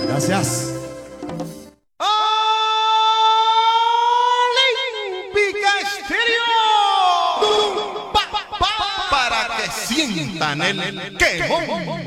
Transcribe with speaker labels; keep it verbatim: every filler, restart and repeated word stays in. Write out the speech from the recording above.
Speaker 1: Gracias.
Speaker 2: Olímpica Estéreo. Pa, pa, para que sientan el quemón.